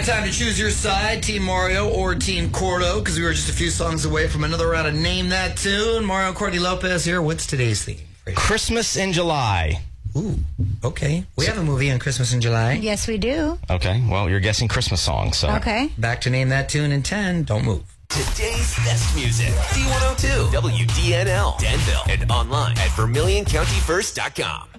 time to choose your side, Team Mario or Team Cordo, because we were just a few songs away from another round of Name That Tune. Mario and Courtney Lopez here. What's today's theme? Christmas in July. Ooh, okay. We have a movie on Christmas in July. Yes, we do. Okay, well, you're guessing Christmas songs, so. Okay. Back to Name That Tune in 10. Don't move. Today's best music. D102, WDNL, Danville, and online at VermilionCountyFirst.com.